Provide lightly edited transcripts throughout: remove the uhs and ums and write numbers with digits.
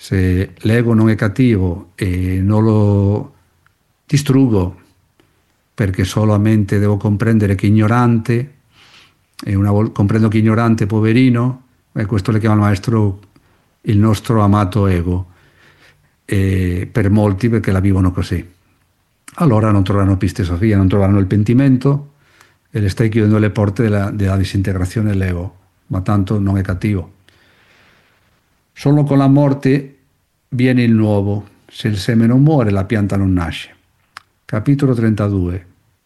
Se l'ego non è cattivo e non lo distruggo perché solamente devo comprendere che è ignorante, e una volta comprendo che è ignorante, poverino, e questo le chiama il maestro il nostro amato ego, e per molti perché la vivono così. Allora non troveranno piste Sofia, non troveranno il pentimento e le stai chiudendo le porte della disintegrazione dell'ego, ma tanto non è cattivo. Solo con la morte viene il nuovo. Se il seme non muore, la pianta non nasce. Capitolo 32.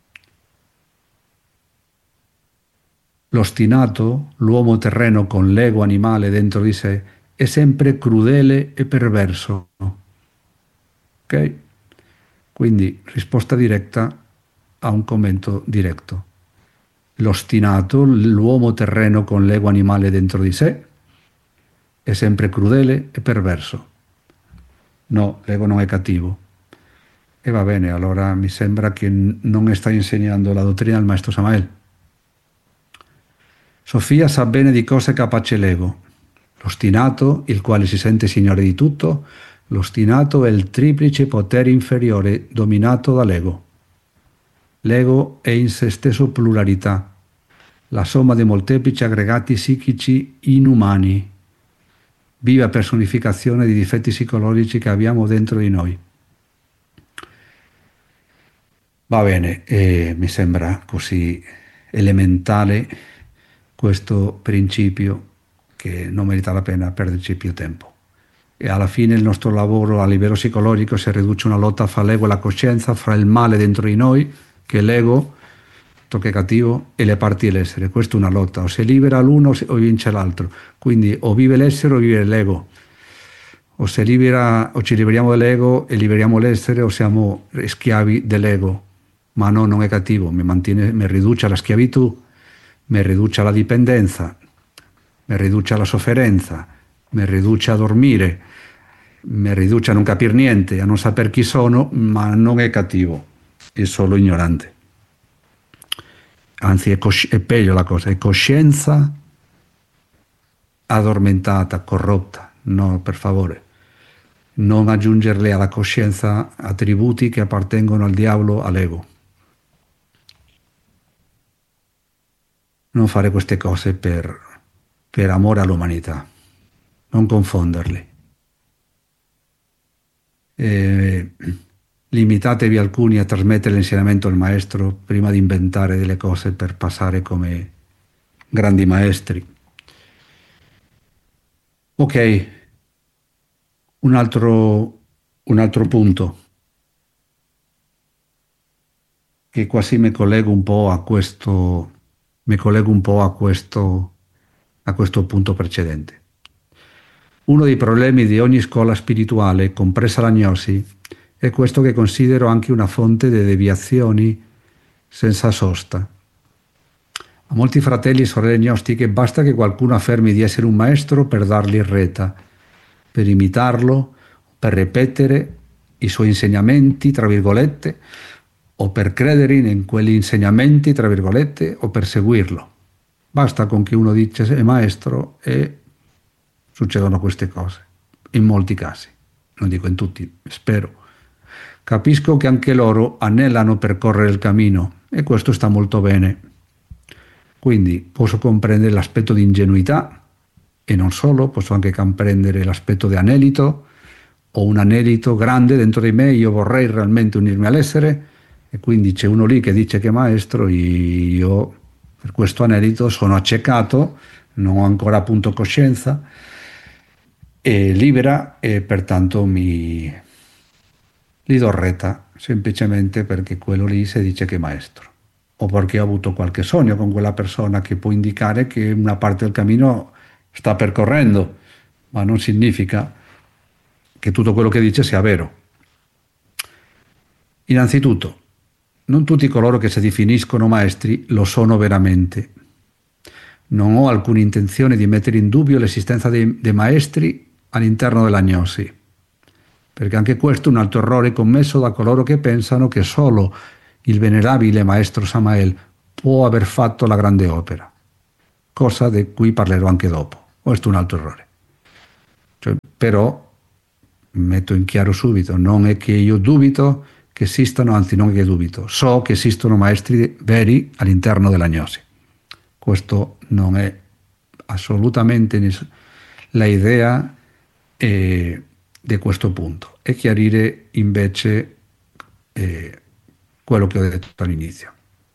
L'ostinato, l'uomo terreno con l'ego animale dentro di sé, è sempre crudele e perverso. Ok? Quindi risposta diretta a un commento diretto. L'ostinato, l'uomo terreno con l'ego animale dentro di sé, è sempre crudele e perverso. No, l'ego non è cattivo. E va bene, allora mi sembra che non sta insegnando la dottrina del maestro Samael. Sofia sa bene di cosa è capace l'ego. L'ostinato, il quale si sente signore di tutto, l'ostinato è il triplice potere inferiore dominato dall'ego. L'ego è in se stesso pluralità, la somma dei molteplici aggregati psichici inumani, viva personificazione di difetti psicologici che abbiamo dentro di noi. Va bene, mi sembra così elementare questo principio che non merita la pena perderci più tempo. E alla fine il nostro lavoro a livello psicologico si riduce a una lotta fra l'ego e la coscienza, fra il male dentro di noi, che è l'ego, che è cattivo, e le parti dell'essere. Questa è una lotta, o si libera l'uno o vince l'altro. Quindi o vive l'essere o vive l'ego. O ci liberiamo dall'ego e liberiamo l'essere, o siamo schiavi dell'ego. Ma no, non è cattivo, mi riduce alla schiavitù, mi riduce alla dipendenza, mi riduce alla sofferenza, mi riduce a dormire, mi riduce a non capire niente, a non sapere chi sono, ma non è cattivo, è solo ignorante. Anzi, è peggio la cosa, è coscienza addormentata, corrotta. No, per favore, non aggiungerle alla coscienza attributi che appartengono al diavolo, all'ego. Non fare queste cose per amore all'umanità, non confonderli. Limitatevi alcuni a trasmettere l'insegnamento del maestro prima di inventare delle cose per passare come grandi maestri. Ok, un altro punto che quasi mi collego un po' a questo punto precedente. Uno dei problemi di ogni scuola spirituale, compresa l'agnosi, è questo che considero anche una fonte di deviazioni senza sosta. A molti fratelli e sorelle gnostiche basta che qualcuno affermi di essere un maestro per dargli retta, per imitarlo, per ripetere i suoi insegnamenti, tra virgolette, o per credere in quegli insegnamenti, tra virgolette, o per seguirlo. Basta con che uno dice è maestro e succedono queste cose, in molti casi, non dico in tutti, spero. Capisco che anche loro anelano per correre il cammino e questo sta molto bene. Quindi posso comprendere l'aspetto di ingenuità e non solo, posso anche comprendere l'aspetto di anelito, o un anelito grande dentro di me, io vorrei realmente unirmi all'essere e quindi c'è uno lì che dice che è maestro, io per questo anelito sono accecato, non ho ancora appunto coscienza e libera e pertanto gli do retta semplicemente perché quello lì si dice che è maestro o perché ho avuto qualche sogno con quella persona che può indicare che una parte del cammino sta percorrendo, ma non significa che tutto quello che dice sia vero. Innanzitutto, non tutti coloro che si definiscono maestri lo sono veramente. Non ho alcuna intenzione di mettere in dubbio l'esistenza dei maestri all'interno dell'agnosi, perché anche questo è un altro errore commesso da coloro che pensano che solo il venerabile maestro Samael può aver fatto la grande opera, cosa di cui parlerò anche dopo. Questo è un altro errore. Però metto in chiaro subito, non è che io dubito che esistano, anzi non è che dubito, so che esistono maestri veri all'interno della gnosi. Questo non è assolutamente la idea di questo punto, e chiarire invece quello che ho detto all'inizio.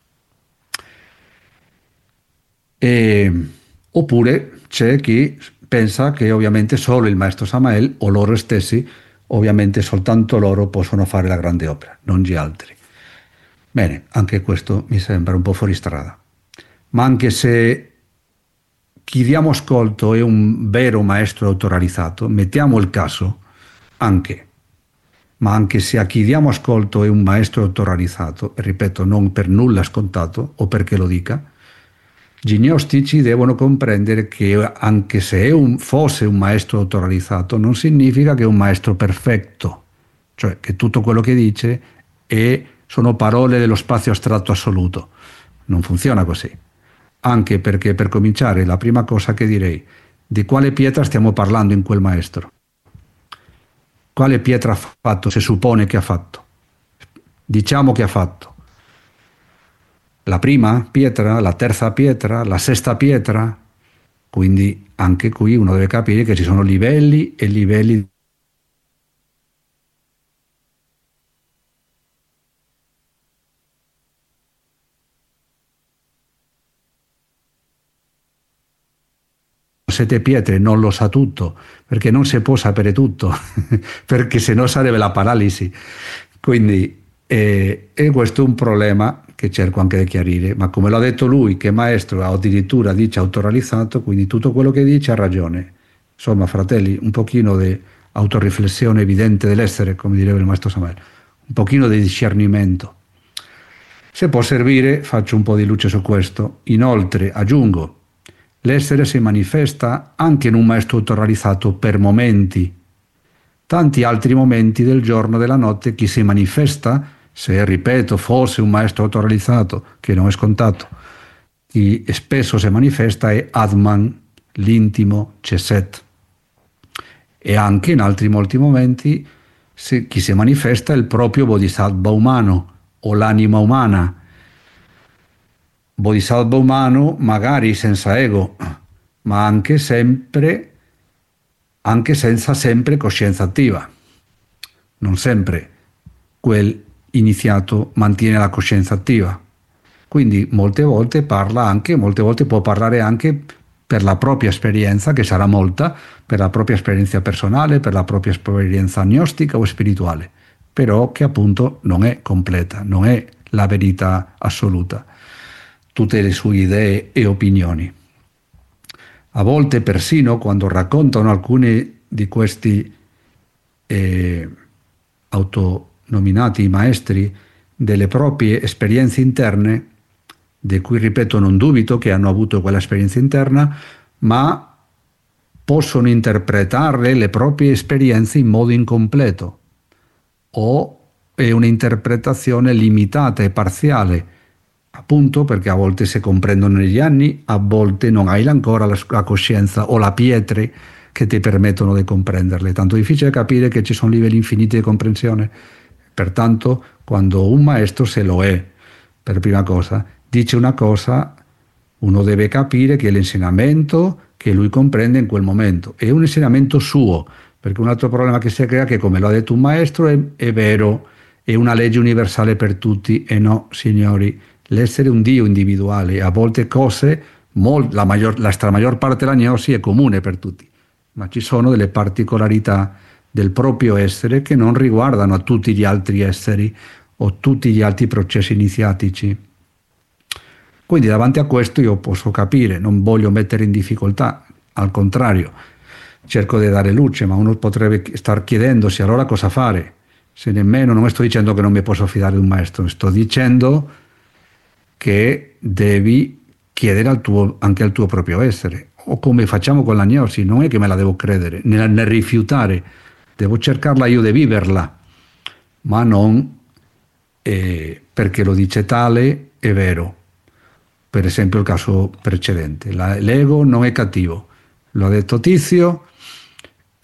Oppure c'è chi pensa che ovviamente solo il maestro Samael o loro stessi, ovviamente soltanto loro possono fare la grande opera, non gli altri. Bene, anche questo mi sembra un po' fuori strada. Ma anche se chi diamo ascolto è un vero maestro autoralizzato, mettiamo il caso anche, ma anche se a chi diamo ascolto è un maestro autoralizzato, ripeto, non per nulla scontato o perché lo dica, gli gnostici devono comprendere che anche se fosse un maestro autoralizzato non significa che è un maestro perfetto, cioè che tutto quello che dice sono parole dello spazio astratto assoluto. Non funziona così. Anche perché, per cominciare, la prima cosa che direi: di quale pietra stiamo parlando in quel maestro? Quale pietra ha fatto? Si suppone che ha fatto. Diciamo che ha fatto. La prima pietra, la terza pietra, la sesta pietra. Quindi anche qui uno deve capire che ci sono livelli e livelli. Sette pietre non lo sa tutto, perché non si può sapere tutto, perché sennò sarebbe la paralisi. Quindi e questo è un problema che cerco anche di chiarire, ma come l'ha detto lui, che è maestro, addirittura dice autoralizzato, quindi tutto quello che dice ha ragione. Insomma, fratelli, un pochino di autoriflessione evidente dell'essere, come direbbe il maestro Samuele, un pochino di discernimento. Se può servire, faccio un po' di luce su questo. Inoltre, aggiungo, l'essere si manifesta anche in un maestro autoralizzato per momenti. Tanti altri momenti del giorno e della notte chi si manifesta, se ripeto fosse un maestro autoralizzato, che non è scontato, chi spesso si manifesta è Atman, l'intimo Chesed. E anche in altri molti momenti chi si manifesta è il proprio Bodhisattva umano o l'anima umana. Bodhisattva umano magari senza ego, ma anche senza sempre coscienza attiva. Non sempre quel iniziato mantiene la coscienza attiva. Quindi molte volte può parlare anche per la propria esperienza, che sarà molta, per la propria esperienza personale, per la propria esperienza gnostica o spirituale, però che appunto non è completa, non è la verità assoluta. Tutte le sue idee e opinioni. A volte persino quando raccontano alcuni di questi autonominati maestri delle proprie esperienze interne, di cui ripeto non dubito che hanno avuto quella esperienza interna, ma possono interpretare le proprie esperienze in modo incompleto o è un'interpretazione limitata e parziale, appunto perché a volte si comprendono negli anni, a volte non hai ancora la coscienza o la pietre che ti permettono di comprenderle. Tanto difficile capire che ci sono livelli infiniti di comprensione. Pertanto, quando un maestro se lo è, per prima cosa, dice una cosa, uno deve capire che l'insegnamento che lui comprende in quel momento è un insegnamento suo, perché un altro problema che si crea è che, come lo ha detto un maestro, è vero, è una legge universale per tutti, e no, signori. L'essere un Dio individuale, a volte cose, la maggior parte della gnosi è comune per tutti, ma ci sono delle particolarità del proprio essere che non riguardano a tutti gli altri esseri o tutti gli altri processi iniziatici. Quindi davanti a questo io posso capire, non voglio mettere in difficoltà, al contrario, cerco di dare luce, ma uno potrebbe star chiedendosi allora cosa fare, se nemmeno, non sto dicendo che non mi posso fidare di un maestro, sto dicendo che devi chiedere anche al tuo proprio essere, o come facciamo con la gnosi, non è che me la devo credere, nel rifiutare, devo cercarla io di viverla, ma non perché lo dice tale, è vero. Per esempio il caso precedente, l'ego non è cattivo, lo ha detto Tizio,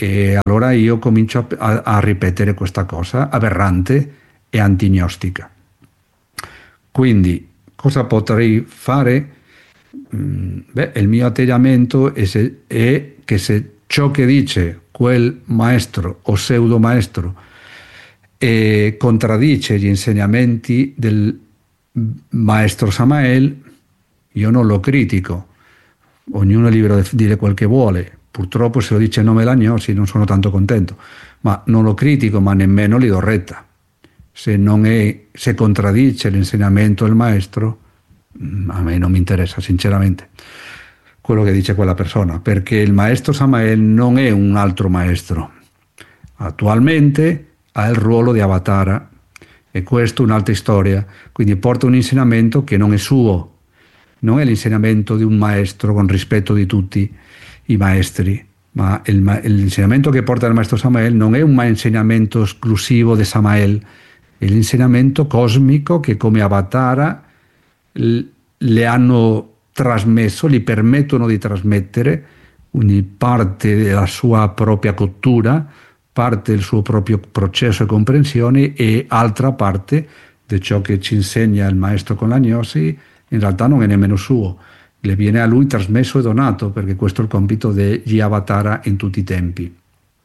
E allora io comincio a ripetere questa cosa aberrante e antignostica. Quindi, cosa potrei fare? Il mio atteggiamento è che se ciò che dice quel maestro o pseudo maestro contraddice gli insegnamenti del maestro Samael, io non lo critico. Ognuno è libero di dire quel che vuole. Purtroppo se lo dice a nome dell'agnosi non sono tanto contento, ma non lo critico, ma nemmeno gli do retta. Se contraddice l'insegnamento del maestro, a me non mi interessa sinceramente quello che dice quella persona, perché il maestro Samael non è un altro maestro. Attualmente ha il ruolo di Avatara e questo è un'altra storia, quindi porta un insegnamento che non è suo, non è l'insegnamento di un maestro con rispetto di tutti i maestri, ma l'insegnamento che porta il maestro Samael non è un insegnamento esclusivo di Samael, è l'insegnamento cosmico che come Avatara le hanno trasmesso, gli permettono di trasmettere quindi parte della sua propria cottura, parte del suo proprio processo di comprensione e altra parte di ciò che ci insegna il maestro con l'agnosi in realtà non è nemmeno suo, le viene a lui trasmesso e donato, perché questo è il compito degli Avatara in tutti i tempi.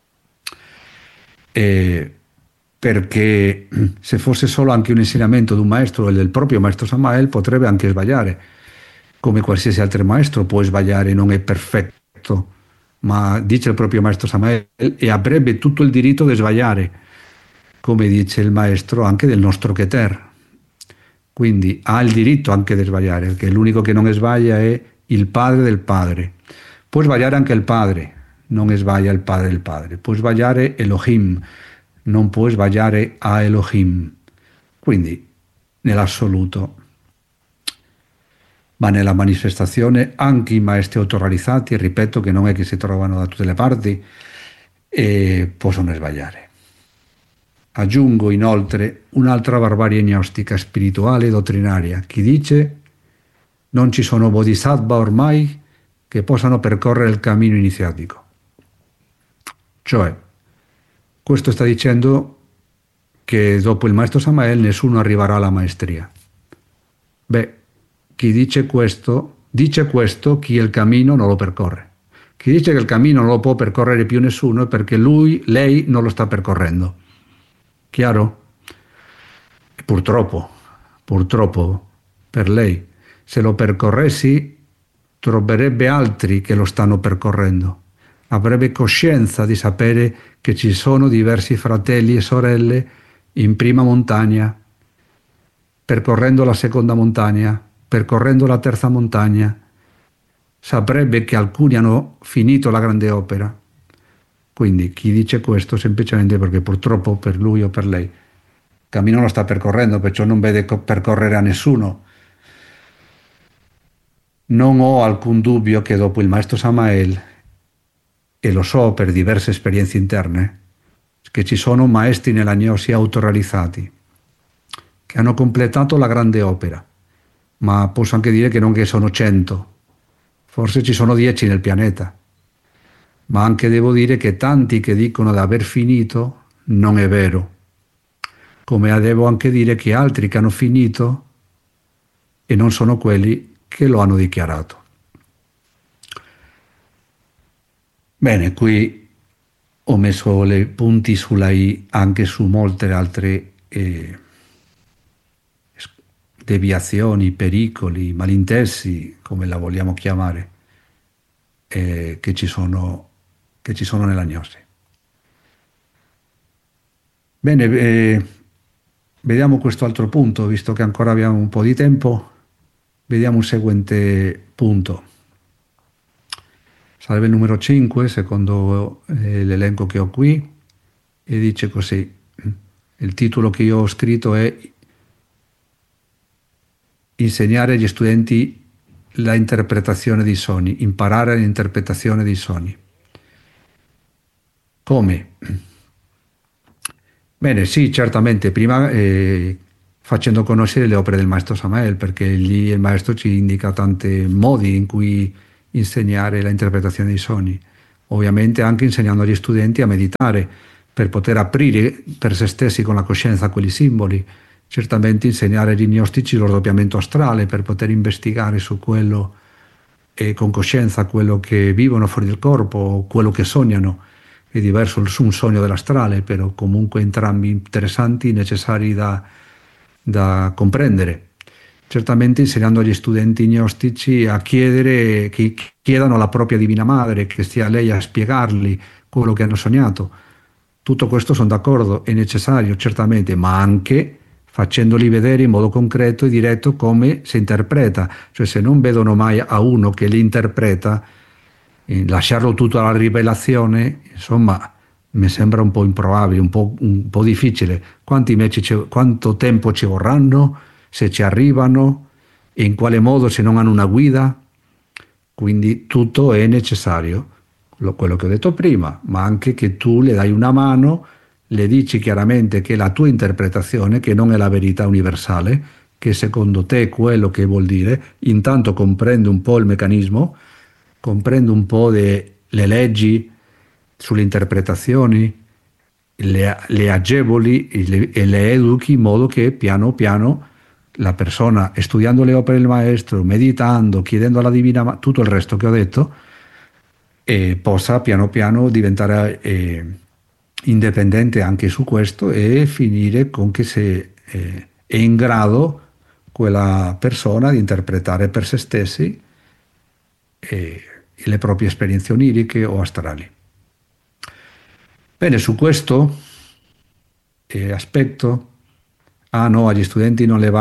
Perché se fosse solo anche un insegnamento di un maestro e del proprio maestro Samael potrebbe anche sbagliare, come qualsiasi altro maestro può sbagliare, non è perfetto, ma dice il proprio maestro Samael e avrebbe tutto il diritto di sbagliare, come dice il maestro anche del nostro Keter. Quindi ha il diritto anche di sbagliare, perché l'unico che non sbaglia è il padre del padre. Può sbagliare anche il padre, non sbaglia il padre del padre. Può sbagliare Elohim, non può sbagliare a Elohim. Quindi, nell'assoluto. Ma nella manifestazione anche i maestri autorrealizzati, ripeto che non è che si trovano da tutte le parti, possono sbagliare. Aggiungo inoltre un'altra barbarie gnostica spirituale e dottrinaria. Chi dice non ci sono bodhisattva ormai che possano percorrere il cammino iniziatico. Cioè, questo sta dicendo che dopo il maestro Samael nessuno arriverà alla maestria. Chi dice questo chi il cammino non lo percorre. Chi dice che il cammino non lo può percorrere più nessuno è perché lei non lo sta percorrendo. Chiaro? Purtroppo per lei, se lo percorressi troverebbe altri che lo stanno percorrendo, avrebbe coscienza di sapere che ci sono diversi fratelli e sorelle in prima montagna, percorrendo la seconda montagna, percorrendo la terza montagna, saprebbe che alcuni hanno finito la grande opera. Quindi chi dice questo semplicemente perché purtroppo per lui o per lei il cammino lo sta percorrendo, perciò non vede percorrere a nessuno. Non ho alcun dubbio che dopo il maestro Samael, e lo so per diverse esperienze interne, che ci sono maestri nell'agnosi autorealizzati che hanno completato la grande opera, ma posso anche dire che non che sono 100, forse ci sono 10 nel pianeta. Ma anche devo dire che tanti che dicono di aver finito non è vero. Come devo anche dire che altri che hanno finito e non sono quelli che lo hanno dichiarato. Bene, qui ho messo le punti sulla I anche su molte altre deviazioni, pericoli, malintesi, come la vogliamo chiamare, che ci sono nell'agnosi. Bene, vediamo questo altro punto, visto che ancora abbiamo un po' di tempo, vediamo un seguente punto. Sarebbe il numero 5, secondo l'elenco che ho qui, e dice così. Il titolo che io ho scritto è Insegnare agli studenti la interpretazione dei sogni, imparare l'interpretazione dei sogni. Come? Bene, sì, certamente, prima facendo conoscere le opere del maestro Samael, perché lì il maestro ci indica tanti modi in cui insegnare l'interpretazione dei sogni. ovviamente anche insegnando agli studenti a meditare per poter aprire per se stessi con la coscienza quegli simboli. Certamente insegnare agli gnostici lo doppiamento astrale per poter investigare su quello e con coscienza quello che vivono fuori del corpo o quello che sognano. È diverso un sogno dell'astrale, però comunque entrambi interessanti, necessari da comprendere. Certamente insegnando agli studenti gnostici a chiedere, che chiedano alla propria Divina Madre, che sia lei a spiegargli quello che hanno sognato. Tutto questo sono d'accordo, è necessario certamente, ma anche facendoli vedere in modo concreto e diretto come si interpreta. Cioè, se non vedono mai a uno che li interpreta, lasciarlo tutto alla rivelazione, insomma, mi sembra un po' improbabile, un po' difficile. Quanto tempo ci vorranno, se ci arrivano, e in quale modo, se non hanno una guida? Quindi tutto è necessario, quello che ho detto prima, ma anche che tu le dai una mano, le dici chiaramente che è la tua interpretazione, che non è la verità universale, che secondo te è quello che vuol dire, intanto comprende un po' il meccanismo, comprende un po' le leggi sulle interpretazioni, le agevoli e le educhi in modo che piano piano la persona, studiando le opere del maestro, meditando, chiedendo alla Divina, tutto il resto che ho detto, possa piano piano diventare indipendente anche su questo e finire con che se è in grado quella persona di interpretare per se stessi le proprie esperienze oniriche o astrali. Bene, su questo aspetto, no, agli studenti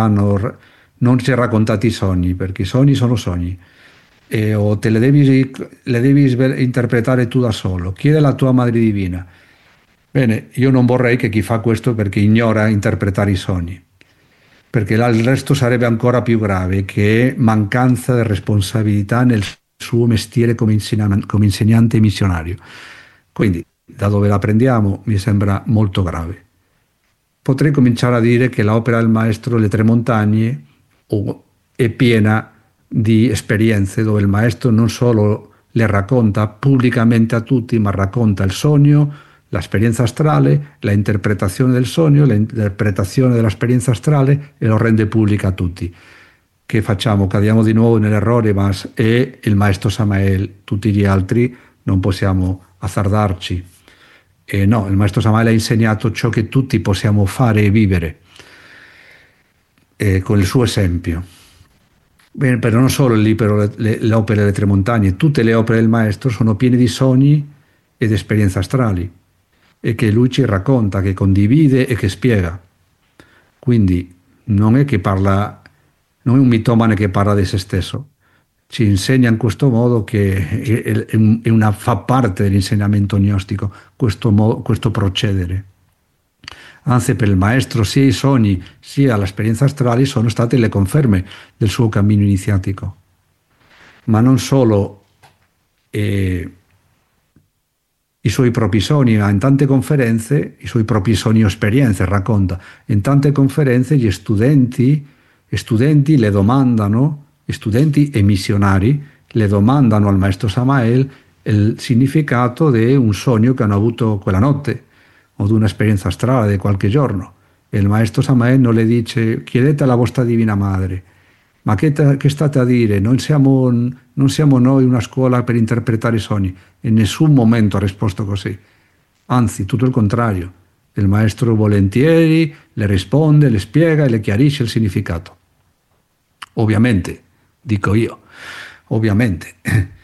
non ci raccontati i sogni, perché i sogni sono sogni, o te le devi interpretare tu da solo, chiede alla tua Madre Divina. Bene, io non vorrei che chi fa questo perché ignora interpretare i sogni, perché il resto sarebbe ancora più grave, che è mancanza di responsabilità nel suo mestiere come insegnante missionario. Quindi, da dove la prendiamo mi sembra molto grave. Potrei cominciare a dire che l'opera del maestro Le Tre Montagne è piena di esperienze dove il maestro non solo le racconta pubblicamente a tutti, ma racconta il sogno, l'esperienza astrale, la interpretazione del sogno, l'interpretazione dell'esperienza astrale, e lo rende pubblica a tutti. Che facciamo? Cadiamo di nuovo nell'errore, ma è il maestro Samael, tutti gli altri non possiamo azzardarci. No, il maestro Samael ha insegnato ciò che tutti possiamo fare e vivere con il suo esempio. Bene, però non solo il libro, le opere delle Tre Montagne, tutte le opere del maestro sono piene di sogni ed esperienze astrali, e che lui ci racconta, che condivide e che spiega. Quindi non è che parla, non è un mitomane che parla di se stesso, ci insegna in questo modo, che fa parte dell'insegnamento gnostico questo procedere. Anzi, per il maestro sia i sogni sia l'esperienza astrale sono state le conferme del suo cammino iniziatico. Ma non solo i suoi propri sogni, ma in tante conferenze i suoi propri sogni o esperienze racconta. In tante conferenze gli studenti le domandano, studenti e missionari le domandano al maestro Samael il significato di un sogno che hanno avuto quella notte o di un'esperienza astrale di qualche giorno, e il maestro Samael non le dice: chiedete alla vostra Divina Madre. Ma che state a dire? Non siamo noi una scuola per interpretare i sogni. In nessun momento ha risposto così, anzi tutto il contrario. Il maestro volentieri le risponde, le spiega e le chiarisce il significato. Ovviamente, dico io, ovviamente,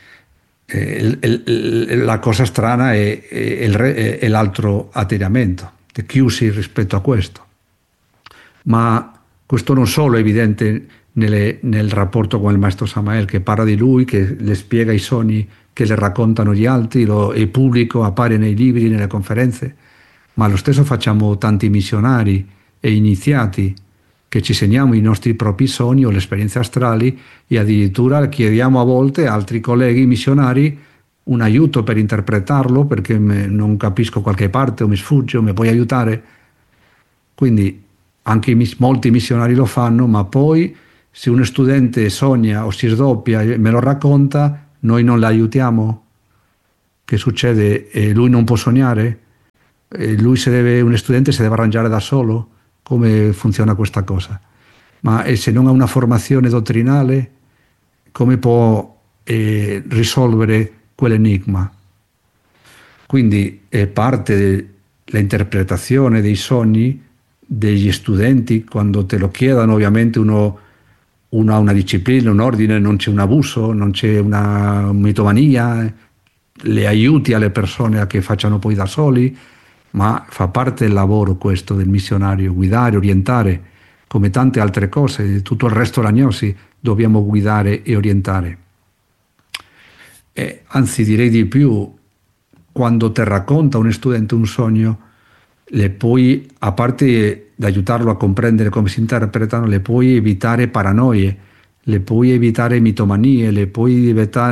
la cosa strana è l'altro atteggiamento, di chiusi rispetto a questo. Ma questo non solo è evidente nel rapporto con il maestro Samael, che parla di lui, che le spiega i sogni che le raccontano gli altri, è pubblico, appare nei libri, nelle conferenze, ma lo stesso facciamo tanti missionari e iniziati, che ci segniamo i nostri propri sogni o le esperienze astrali, e addirittura chiediamo a volte a altri colleghi missionari un aiuto per interpretarlo, perché non capisco qualche parte o mi sfugge o mi puoi aiutare. Quindi anche molti missionari lo fanno, ma poi se uno studente sogna o si sdoppia e me lo racconta, noi non l'aiutiamo. che succede? Lui non può sognare? Un studente si deve arrangiare da solo? Come funziona questa cosa? Ma se non ha una formazione dottrinale, come può risolvere quell'enigma? Quindi è parte dell'interpretazione dei sogni degli studenti, quando te lo chiedono, ovviamente uno ha una disciplina, un ordine, non c'è un abuso, non c'è una mitomania, le aiuti alle persone a che facciano poi da soli, ma fa parte del lavoro questo del missionario, guidare, orientare, come tante altre cose, tutto il resto della gnosi dobbiamo guidare e orientare. Anzi, direi di più, quando te racconta un studente un sogno, le puoi, a parte di aiutarlo a comprendere come si interpretano, le puoi evitare paranoie, le puoi evitare mitomanie, le puoi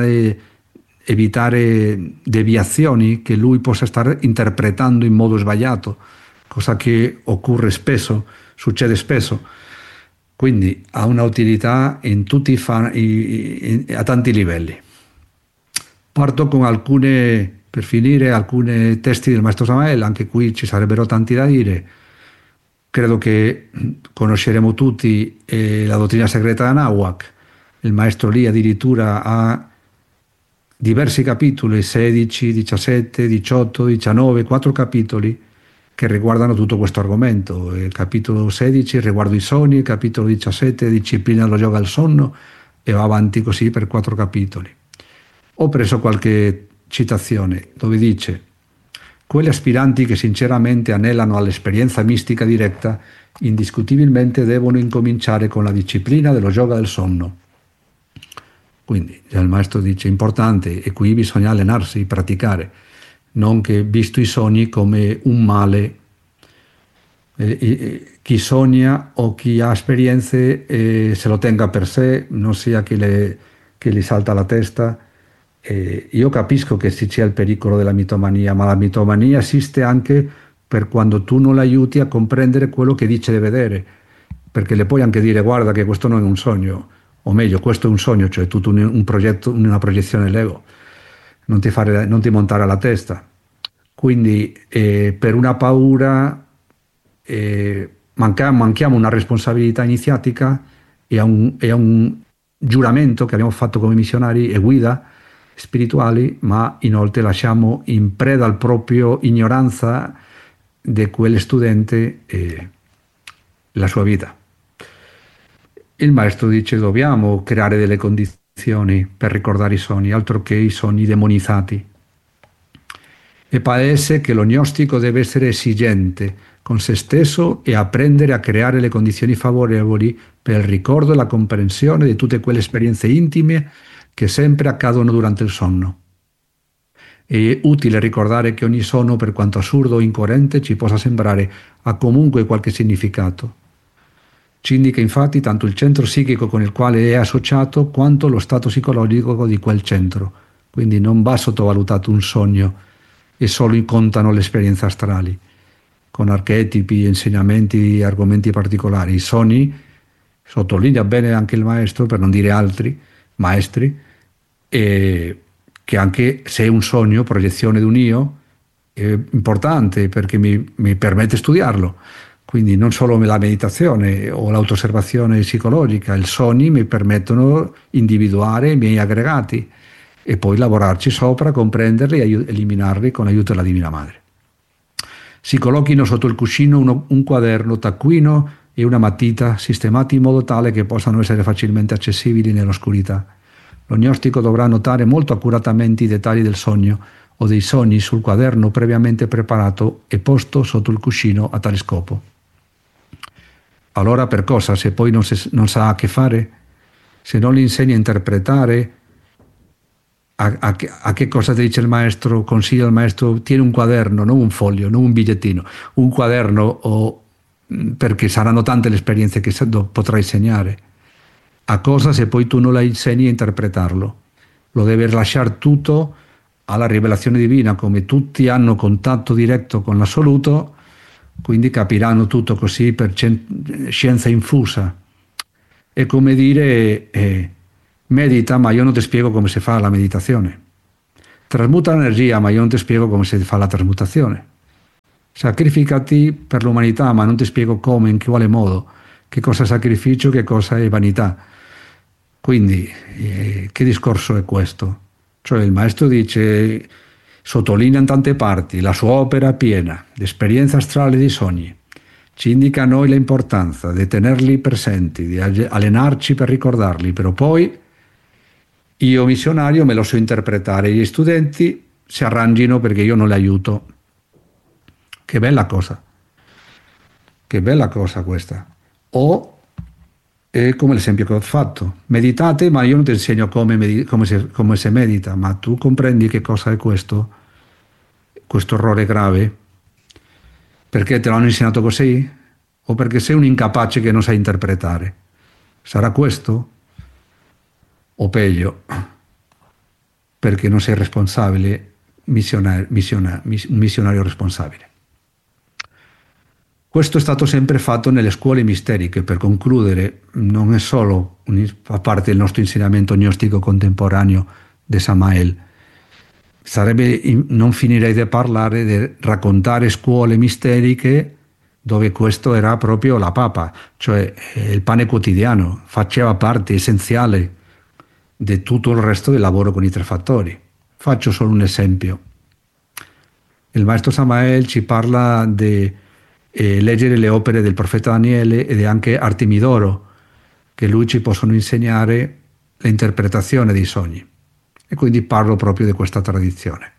evitare deviazioni che lui possa stare interpretando in modo sbagliato, cosa che occorre spesso, succede spesso. Quindi ha una utilità in tutti a tanti livelli. Parto con per finire, alcuni testi del Maestro Samael, anche qui ci sarebbero tanti da dire. Credo che conosceremo tutti la dottrina segreta di Anahuac. Il Maestro lì addirittura ha diversi capitoli, 16, 17, 18, 19, 4 capitoli che riguardano tutto questo argomento. Il capitolo 16 riguarda i sogni, il capitolo 17 disciplina dello yoga del sonno, e va avanti così per 4 capitoli. Ho preso qualche citazione dove dice: quelli aspiranti che sinceramente anelano all'esperienza mistica diretta indiscutibilmente devono incominciare con la disciplina dello yoga del sonno. Quindi già il maestro dice: importante, e qui bisogna allenarsi, praticare, non che visto i sogni come un male. Chi sogna o chi ha esperienze se lo tenga per sé, non sia che gli salta la testa. Io capisco che ci sia il pericolo della mitomania, ma la mitomania esiste anche per quando tu non l'aiuti a comprendere quello che dice di vedere, perché le puoi anche dire: guarda che questo non è un sogno, o meglio, questo è un sogno, cioè tutto un progetto, una proiezione dell'ego, non ti montare alla testa. Quindi per una paura manchiamo una responsabilità iniziatica e a un giuramento che abbiamo fatto come missionari e guida spirituali, ma inoltre lasciamo in preda al proprio ignoranza di quel studente la sua vita. Il maestro dice: dobbiamo creare delle condizioni per ricordare i sogni, altro che i sogni demonizzati. E parece che lo gnostico deve essere esigente con se stesso e apprendere a creare le condizioni favorevoli per il ricordo e la comprensione di tutte quelle esperienze intime che sempre accadono durante il sonno. È utile ricordare che ogni sogno, per quanto assurdo o incoerente ci possa sembrare, ha comunque qualche significato. Ci indica infatti tanto il centro psichico con il quale è associato quanto lo stato psicologico di quel centro. Quindi non va sottovalutato un sogno e solo contano le esperienze astrali, con archetipi, insegnamenti, argomenti particolari. I sogni, sottolinea bene anche il maestro, per non dire altri maestri, che anche se è un sogno, proiezione di un io, è importante perché mi permette di studiarlo. Quindi non solo la meditazione o l'autosservazione psicologica, i sogni mi permettono di individuare i miei aggregati e poi lavorarci sopra, comprenderli e eliminarli con l'aiuto della Divina Madre. Si collochino sotto il cuscino un quaderno, taccuino e una matita sistemati in modo tale che possano essere facilmente accessibili nell'oscurità. Lo gnostico dovrà notare molto accuratamente i dettagli del sogno o dei sogni sul quaderno previamente preparato e posto sotto il cuscino a tale scopo. Allora per cosa, se poi non sa a che fare? Se non gli insegna a interpretare, a che cosa ti dice il maestro? Consiglia il maestro: tieni un quaderno, non un foglio, non un bigliettino, un quaderno, perché saranno tante le esperienze che potrai insegnare. A cosa se poi tu non la insegni a interpretarlo? Lo deve lasciare tutto alla rivelazione divina, come tutti hanno contatto diretto con l'assoluto, quindi capiranno tutto così per scienza infusa. È come dire: medita, ma io non ti spiego come si fa la meditazione. trasmuta l'energia, ma io non ti spiego come si fa la trasmutazione. Sacrificati per l'umanità, ma non ti spiego come, in quale modo, che cosa è sacrificio, che cosa è vanità. Quindi, che discorso è questo? Cioè il maestro dice, sottolinea in tante parti la sua opera piena di esperienza astrale e di sogni. Ci indica a noi l'importanza di tenerli presenti, di allenarci per ricordarli, però poi io missionario me lo so interpretare, gli studenti si arrangino perché io non li aiuto. Che bella cosa questa. O è come l'esempio che ho fatto, meditate, ma io non ti insegno come si medita, ma tu comprendi che cosa è questo errore grave? Perché te l'hanno insegnato così? O perché sei un incapace che non sai interpretare? Sarà questo? O peggio, perché non sei responsabile, un missionario responsabile. Questo è stato sempre fatto nelle scuole misteriche. Per concludere, non è solo fa parte del nostro insegnamento gnostico contemporaneo di Samael. Non finirei di parlare, di raccontare scuole misteriche dove questo era proprio la papa, cioè il pane quotidiano, faceva parte essenziale di tutto il resto del lavoro con i tre fattori. Faccio solo un esempio. Il maestro Samael ci parla di leggere le opere del profeta Daniele ed anche Artemidoro, che lui ci possono insegnare l'interpretazione dei sogni. E quindi parlo proprio di questa tradizione.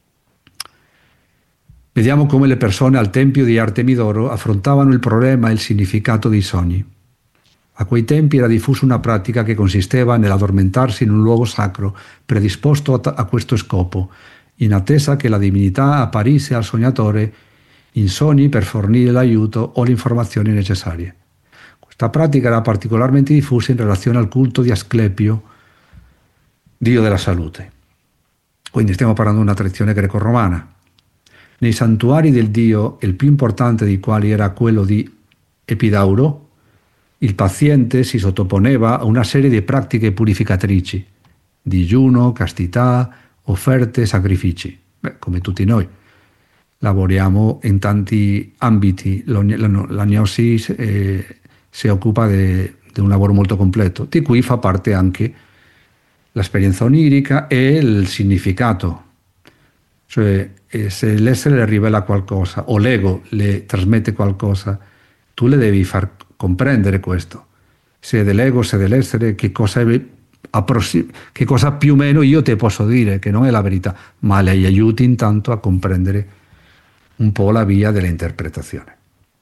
Vediamo come le persone al tempio di Artemidoro affrontavano il problema e il significato dei sogni. A quei tempi era diffusa una pratica che consisteva nell'addormentarsi in un luogo sacro predisposto a questo scopo, in attesa che la divinità apparisse al sognatore in sogni per fornire l'aiuto o le informazioni necessarie. Questa pratica era particolarmente diffusa in relazione al culto di Asclepio, dio della salute. Quindi stiamo parlando di una tradizione greco-romana. Nei santuari del dio, il più importante dei quali era quello di Epidauro, il paziente si sottoponeva a una serie di pratiche purificatrici, digiuno, castità, offerte, sacrifici. Come tutti noi. Lavoriamo in tanti ambiti, la gnosi si occupa di un lavoro molto completo, di cui fa parte anche l'esperienza onirica e il significato. Cioè, se l'essere le rivela qualcosa o l'ego le trasmette qualcosa, tu le devi far comprendere questo. Se è dell'ego, se è dell'essere, che cosa più o meno io ti posso dire, che non è la verità, ma le aiuti intanto a comprendere un po' la via dell'interpretazione.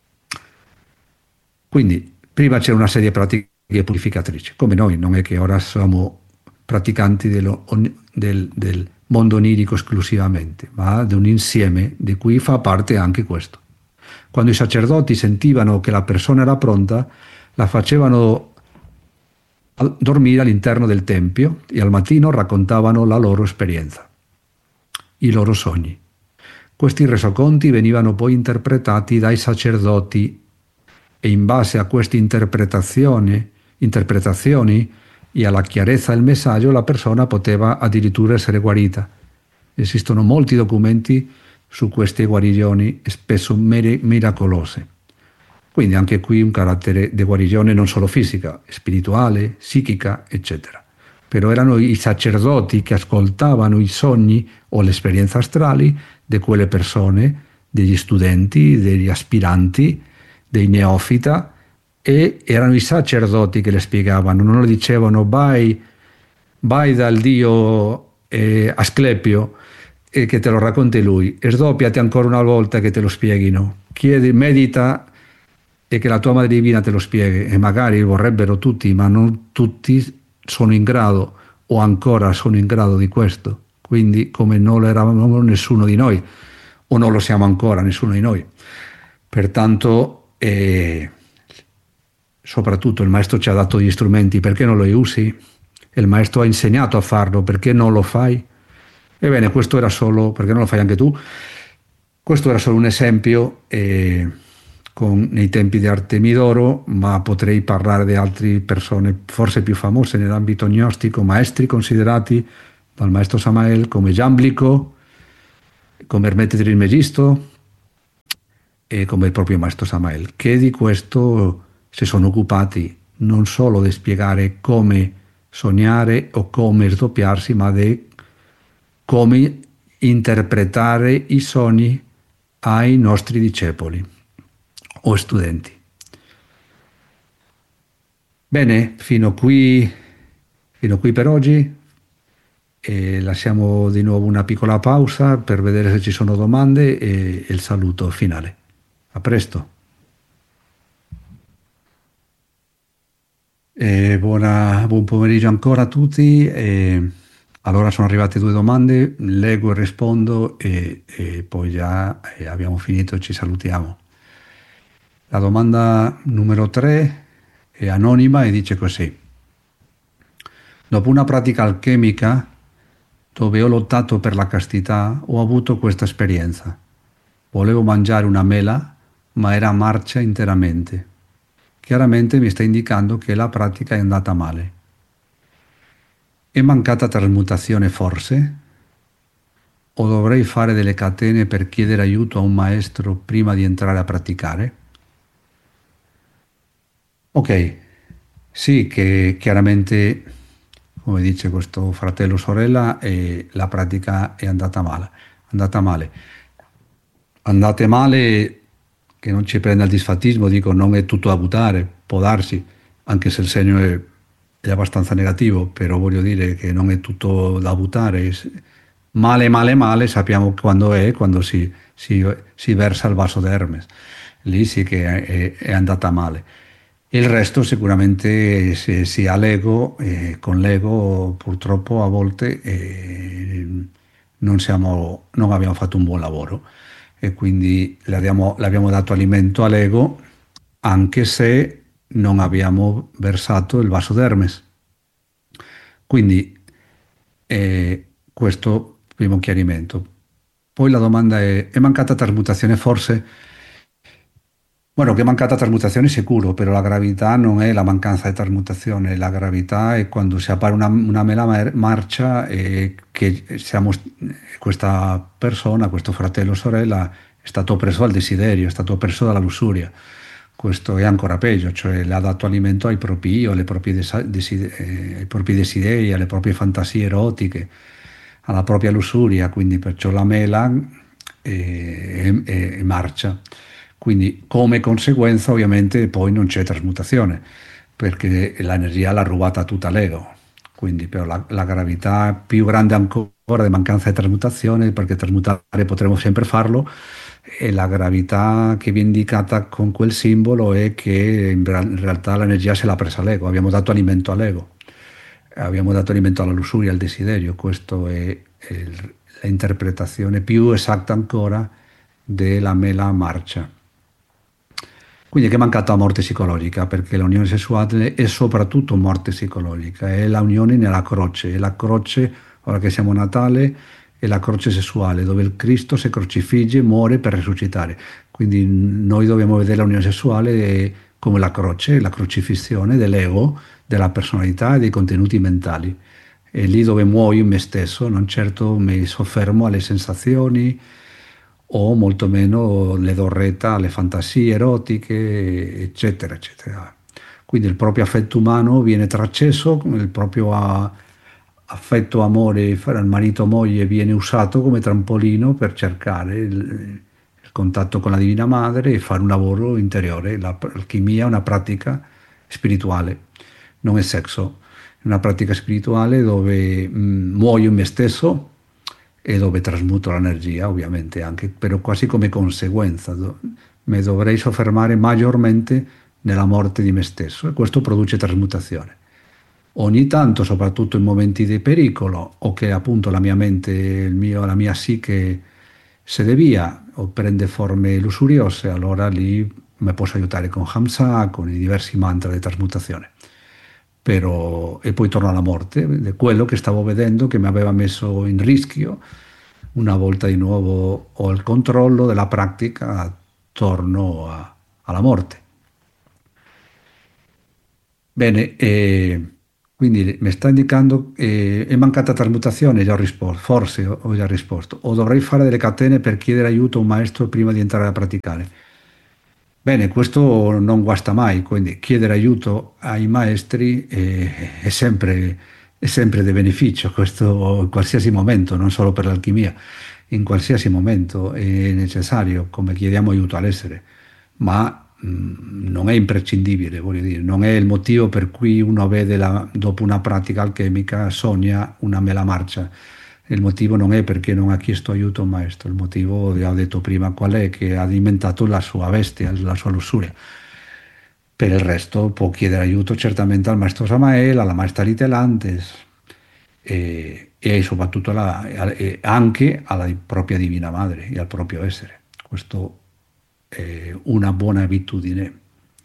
Quindi, prima c'è una serie di pratiche purificatrici, come noi, non è che ora siamo praticanti del mondo onirico esclusivamente, ma di un insieme di cui fa parte anche questo. Quando i sacerdoti sentivano che la persona era pronta, la facevano dormire all'interno del tempio e al mattino raccontavano la loro esperienza, i loro sogni. Questi resoconti venivano poi interpretati dai sacerdoti e in base a queste interpretazioni e alla chiarezza del messaggio la persona poteva addirittura essere guarita. Esistono molti documenti su queste guarigioni, spesso miracolose. Quindi anche qui un carattere di guarigione non solo fisica, spirituale, psichica, eccetera. Però erano i sacerdoti che ascoltavano i sogni o le esperienze astrali di quelle persone, degli studenti, degli aspiranti, dei neofita, e erano i sacerdoti che le spiegavano, non le dicevano vai dal dio Asclepio e che te lo racconti lui, sdoppiati ancora una volta che te lo spieghino, chiedi, medita e che la tua madre divina te lo spieghi, e magari vorrebbero tutti, ma non tutti sono in grado o ancora sono in grado di questo, quindi come non lo eravamo nessuno di noi o non lo siamo ancora nessuno di noi. Pertanto soprattutto il maestro ci ha dato gli strumenti, perché non li usi? Il maestro ha insegnato a farlo, perché non lo fai? Ebbene, questo era solo, perché non lo fai anche tu? Questo era solo un esempio nei tempi di Artemidoro, ma potrei parlare di altre persone forse più famose nell'ambito gnostico, maestri considerati dal maestro Samael come Giamblico, come Ermete Trismegisto e come il proprio maestro Samael, che di questo si sono occupati non solo di spiegare come sognare o come sdoppiarsi, ma di come interpretare i sogni ai nostri discepoli o studenti. Bene, fino qui per oggi. E lasciamo di nuovo una piccola pausa per vedere se ci sono domande e il saluto finale. A presto. Buon pomeriggio ancora a tutti. Allora sono arrivate due domande, leggo e rispondo e poi già abbiamo finito e ci salutiamo. La domanda numero 3 è anonima e dice così. Dopo una pratica alchemica dove ho lottato per la castità, ho avuto questa esperienza. Volevo mangiare una mela, ma era marcia interamente. Chiaramente mi sta indicando che la pratica è andata male. È mancata trasmutazione forse? O dovrei fare delle catene per chiedere aiuto a un maestro prima di entrare a praticare? Ok, sì, che chiaramente, come dice questo fratello o sorella, la pratica è andata male. Andata male. Andate male, che non ci prenda il disfattismo, dico, non è tutto da buttare, può darsi, anche se il segno è abbastanza negativo, però voglio dire che non è tutto da buttare. Male, male, male, sappiamo quando si versa il vaso d'Hermes. Lì sì che è andata male. Il resto sicuramente si ha l'ego, e con l'ego purtroppo a volte non abbiamo fatto un buon lavoro e quindi le abbiamo dato alimento all'ego anche se non abbiamo versato il vaso d'Hermes. Quindi questo primo chiarimento. Poi la domanda è mancata trasmutazione forse? Bueno, che è mancata trasmutazione sicuro, però la gravità non è la mancanza di trasmutazione, la gravità è quando si appare una mela marcia e che questa persona, questo fratello o sorella è stato preso dal desiderio, è stato preso dalla lussuria. Questo è ancora peggio, cioè le ha dato alimento ai propri io, ai propri desideri, alle proprie fantasie erotiche, alla propria lussuria, quindi perciò la mela è marcia. Quindi come conseguenza ovviamente poi non c'è trasmutazione, perché l'energia l'ha rubata tutta l'ego. Quindi però la gravità più grande ancora di mancanza di trasmutazione, perché trasmutare potremo sempre farlo, e la gravità che viene indicata con quel simbolo è che in realtà l'energia se l'ha presa l'ego, abbiamo dato alimento all'ego, abbiamo dato alimento alla lussuria, al desiderio, questa è l'interpretazione più esatta ancora della mela marcia. Quindi è mancata morte psicologica, perché l'unione sessuale è soprattutto morte psicologica, è la unione nella croce, è la croce, ora che siamo a Natale, è la croce sessuale, dove il Cristo si crocifigge, muore per risuscitare. Quindi noi dobbiamo vedere l'unione sessuale come la croce, la crocifissione dell'ego, della personalità e dei contenuti mentali. È lì dove muoio in me stesso, non certo mi soffermo alle sensazioni, o molto meno le do retta alle fantasie erotiche, eccetera, eccetera. Quindi il proprio affetto umano viene trasceso, il proprio affetto, amore fra il marito e moglie viene usato come trampolino per cercare il contatto con la Divina Madre e fare un lavoro interiore. L'alchimia è una pratica spirituale, non è sesso, è una pratica spirituale dove muoio in me stesso e dove trasmuto l'energia, ovviamente anche, però quasi come conseguenza. Mi dovrei soffermare maggiormente nella morte di me stesso e questo produce trasmutazione. Ogni tanto, soprattutto in momenti di pericolo o che appunto la mia mente, la mia psiche se devia o prende forme lusuriose, allora lì mi posso aiutare con Hamsa, con i diversi mantra di trasmutazione. E poi torno alla morte, di quello che stavo vedendo che mi aveva messo in rischio. Una volta di nuovo ho il controllo della pratica, torno alla morte. Bene, Quindi mi sta indicando è mancata trasmutazione, già ho risposto, forse ho già risposto, o dovrei fare delle catene per chiedere aiuto a un maestro prima di entrare a praticare. Bene, questo non guasta mai, quindi chiedere aiuto ai maestri è sempre di beneficio, questo in qualsiasi momento, non solo per l'alchimia, in qualsiasi momento è necessario, come chiediamo aiuto all'essere, ma non è imprescindibile, voglio dire, non è il motivo per cui uno vede dopo una pratica alchemica sogna una mela marcia. Il motivo non è perché non ha chiesto aiuto a un maestro, il motivo, vi ho detto prima, qual è? Che ha alimentato la sua bestia, la sua lussuria. Per il resto può chiedere aiuto certamente al maestro Samael, alla maestra Litelantes e soprattutto e anche alla propria Divina Madre e al proprio essere. Questo è una buona abitudine,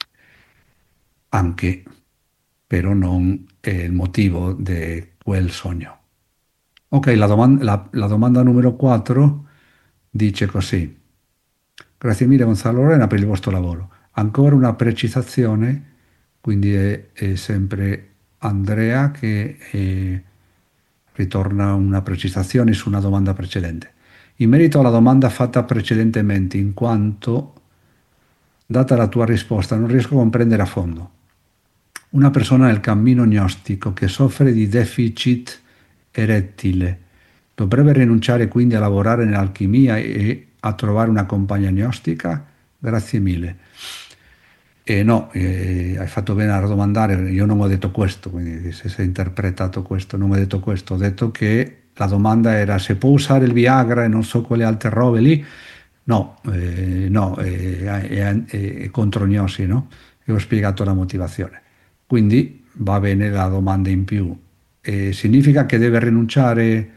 anche però non è il motivo di quel sogno. Ok, la domanda numero 4 dice così. Grazie mille Gonzalo Lorena per il vostro lavoro. Ancora una precisazione, quindi è sempre Andrea che ritorna una precisazione su una domanda precedente. In merito alla domanda fatta precedentemente, in quanto, data la tua risposta, non riesco a comprendere a fondo. Una persona nel cammino gnostico che soffre di deficit erettile dovrebbe rinunciare quindi a lavorare nell'alchimia e a trovare una compagna gnostica? Grazie mille. No, hai fatto bene a domandare, io non ho detto questo, quindi se si è interpretato questo, non ho detto questo, ho detto che la domanda era se può usare il Viagra e non so quelle altre robe lì. No, no, è contro gnosi, no? E ho spiegato la motivazione. Quindi va bene la domanda in più. Significa che deve rinunciare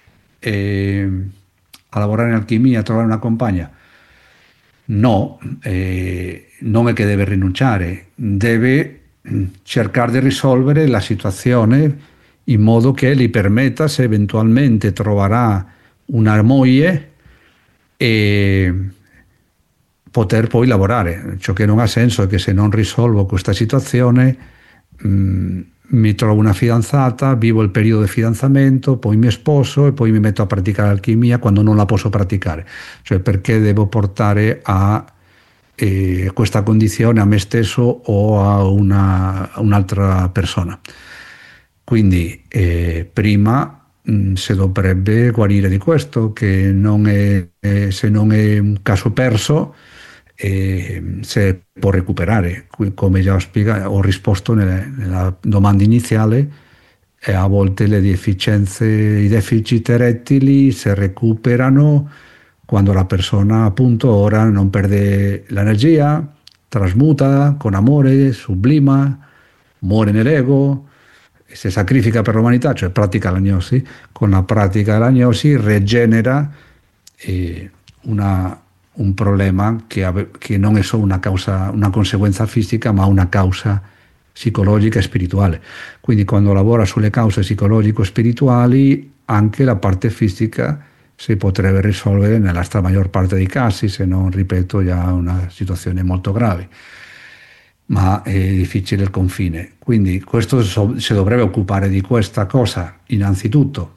a lavorare in alchimia, a trovare una compagna? No, non è che deve rinunciare, deve cercare di risolvere la situazione in modo che gli permetta, se eventualmente troverà una moglie, e poter poi lavorare. Ciò che non ha senso è che se non risolvo questa situazione mi trovo una fidanzata, vivo il periodo di fidanzamento, poi mi sposo e poi mi metto a praticare alchimia quando non la posso praticare. Cioè perché devo portare a questa condizione a me stesso o a un'altra persona. Quindi prima si dovrebbe guarire di questo, che non è, se non è un caso perso, se può recuperare. Come già ho risposto nella domanda iniziale, a volte le deficienze, i deficit erettili si recuperano quando la persona appunto ora non perde l'energia, trasmuta con amore, sublima, muore nell'ego, si sacrifica per l'umanità, cioè pratica l'agnosi. Con la pratica dell'agnosi regenera eh, un problema che non è solo una conseguenza fisica, ma una causa psicologica e spirituale. Quindi quando lavora sulle cause psicologico-spirituali, anche la parte fisica si potrebbe risolvere nella maggior parte dei casi, se non, ripeto, già una situazione molto grave. Ma è difficile il confine. Quindi questo si dovrebbe occupare di questa cosa innanzitutto.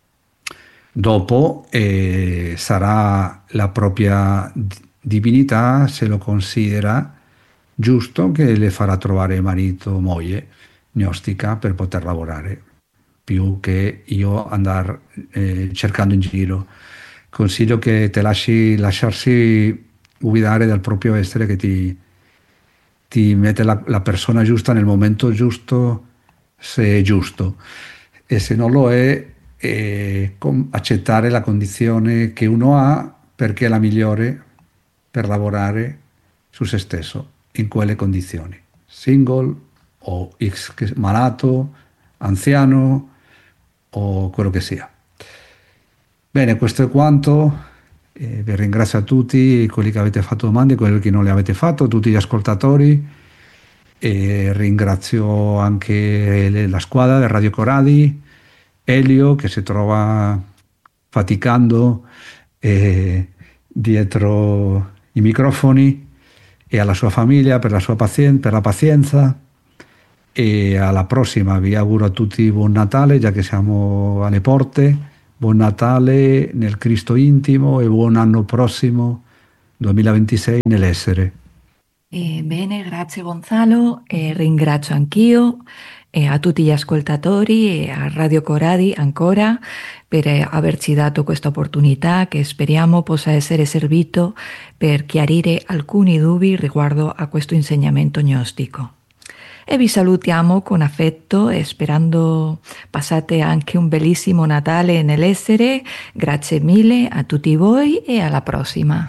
Dopo sarà la propria divinità, se lo considera giusto, che le farà trovare marito o moglie gnostica per poter lavorare, più che io andare cercando in giro. Consiglio che te lasciarsi guidare dal proprio essere che ti mette la persona giusta nel momento giusto, se è giusto, e se non lo è, accettare la condizione che uno ha perché è la migliore per lavorare su se stesso in quelle condizioni, single o malato, anziano o quello che sia. Bene, questo è quanto. Vi ringrazio a tutti quelli che avete fatto domande, quelli che non le avete fatto, tutti gli ascoltatori, e ringrazio anche la squadra del Radio Coradi, Elio che si trova faticando dietro i microfoni, e alla sua famiglia per la pazienza, e alla prossima. Vi auguro a tutti buon Natale, già che siamo alle porte. Buon Natale nel Cristo intimo e buon anno prossimo 2026 nell'essere. Bene, grazie Gonzalo, ringrazio anch'io a tutti gli ascoltatori e a Radio Coradi ancora per averci dato questa opportunità che speriamo possa essere servito per chiarire alcuni dubbi riguardo a questo insegnamento gnostico. E vi salutiamo con affetto e sperando passate anche un bellissimo Natale nell'essere. Grazie mille a tutti voi e alla prossima.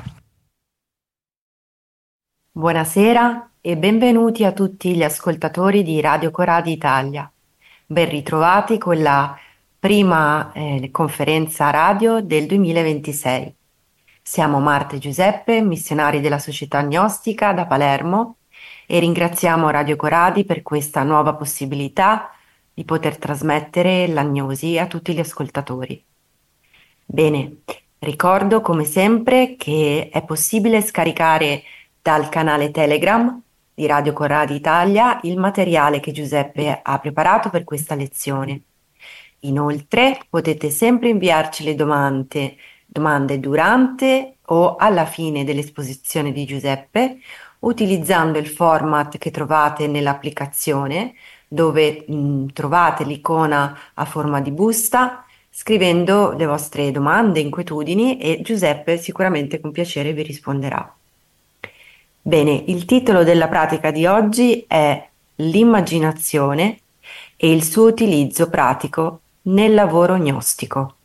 Buonasera e benvenuti a tutti gli ascoltatori di Radio Coradi Italia. Ben ritrovati con la prima conferenza radio del 2026. Siamo Marta e Giuseppe, missionari della Società Gnostica da Palermo, e ringraziamo Radio Coradi per questa nuova possibilità di poter trasmettere l'agnosi a tutti gli ascoltatori. Bene, ricordo come sempre che è possibile scaricare dal canale Telegram di Radio Coradi Italia il materiale che Giuseppe ha preparato per questa lezione. Inoltre potete sempre inviarci le domande durante o alla fine dell'esposizione di Giuseppe utilizzando il format che trovate nell'applicazione dove trovate l'icona a forma di busta, scrivendo le vostre domande, inquietudini, e Giuseppe sicuramente con piacere vi risponderà. Bene, il titolo della pratica di oggi è l'immaginazione e il suo utilizzo pratico nel lavoro gnostico.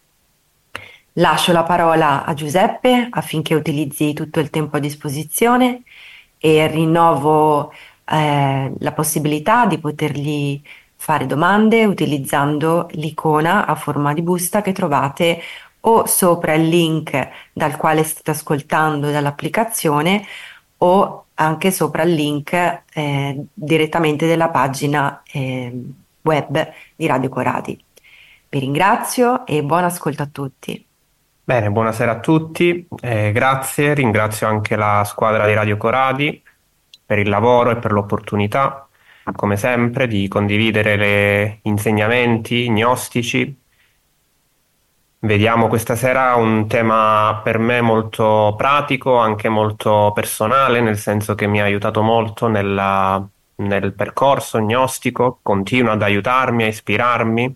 Lascio la parola a Giuseppe affinché utilizzi tutto il tempo a disposizione e rinnovo la possibilità di potergli fare domande utilizzando l'icona a forma di busta che trovate o sopra il link dal quale state ascoltando dall'applicazione o anche sopra il link direttamente della pagina web di Radio Coradi. Vi ringrazio e buon ascolto a tutti. Bene, buonasera a tutti, grazie, ringrazio anche la squadra di Radio Coradi per il lavoro e per l'opportunità, come sempre, di condividere gli insegnamenti gnostici. Vediamo questa sera un tema per me molto pratico, anche molto personale, nel senso che mi ha aiutato molto nel percorso gnostico, continua ad aiutarmi, a ispirarmi.